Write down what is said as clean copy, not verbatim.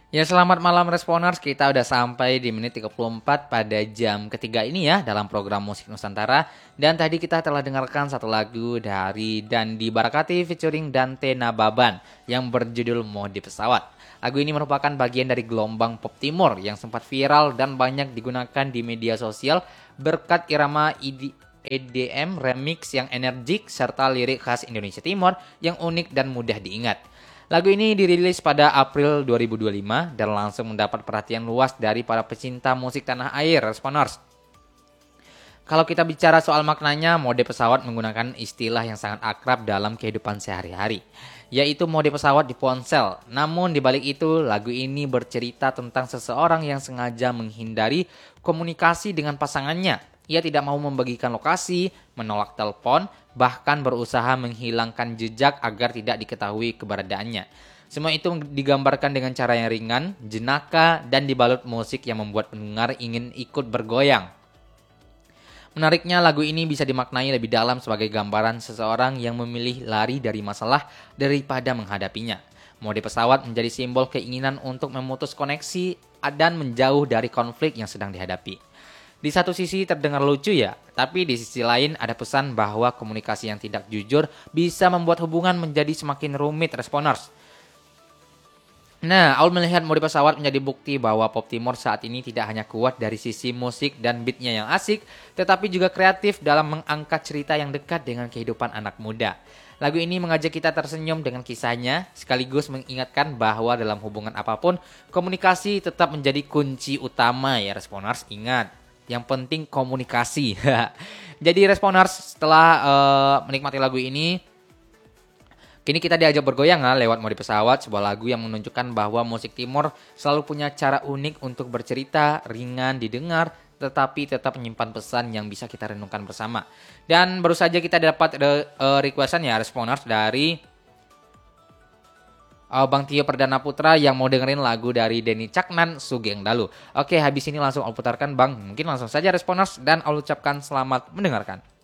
Ya, selamat malam Responers. Kita udah sampai di menit 34 pada jam ketiga ini ya dalam program Musik Nusantara. Dan tadi kita telah dengarkan satu lagu dari Dandi Barakati featuring Dante Nababan yang berjudul Mode Pesawat. Lagu ini merupakan bagian dari gelombang pop timur yang sempat viral dan banyak digunakan di media sosial berkat irama EDM remix yang energik serta lirik khas Indonesia Timur yang unik dan mudah diingat. Lagu ini dirilis pada April 2025 dan langsung mendapat perhatian luas dari para pecinta musik tanah air, Responers. Kalau kita bicara soal maknanya, mode pesawat menggunakan istilah yang sangat akrab dalam kehidupan sehari-hari, yaitu mode pesawat di ponsel. Namun di balik itu, lagu ini bercerita tentang seseorang yang sengaja menghindari komunikasi dengan pasangannya. Ia tidak mau membagikan lokasi, menolak telepon, bahkan berusaha menghilangkan jejak agar tidak diketahui keberadaannya. Semua itu digambarkan dengan cara yang ringan, jenaka, dan dibalut musik yang membuat pendengar ingin ikut bergoyang. Menariknya, lagu ini bisa dimaknai lebih dalam sebagai gambaran seseorang yang memilih lari dari masalah daripada menghadapinya. Mode pesawat menjadi simbol keinginan untuk memutus koneksi dan menjauh dari konflik yang sedang dihadapi. Di satu sisi terdengar lucu ya, tapi di sisi lain ada pesan bahwa komunikasi yang tidak jujur bisa membuat hubungan menjadi semakin rumit, Responers. Nah, Aul melihat mode pesawat menjadi bukti bahwa pop timur saat ini tidak hanya kuat dari sisi musik dan beatnya yang asik, tetapi juga kreatif dalam mengangkat cerita yang dekat dengan kehidupan anak muda. Lagu ini mengajak kita tersenyum dengan kisahnya, sekaligus mengingatkan bahwa dalam hubungan apapun, komunikasi tetap menjadi kunci utama ya Responers. Ingat, yang penting komunikasi. Jadi Responers, setelah menikmati lagu ini, kini kita diajak bergoyang lewat mode pesawat, sebuah lagu yang menunjukkan bahwa musik timur selalu punya cara unik untuk bercerita, ringan didengar, tetapi tetap menyimpan pesan yang bisa kita renungkan bersama. Dan baru saja kita dapat requestan ya Responers dari Bang Tio Perdana Putra yang mau dengerin lagu dari Denny Caknan, Sugeng Dalu. Oke, habis ini langsung aku putarkan Bang. Mungkin langsung saja Responers dan aku ucapkan selamat mendengarkan.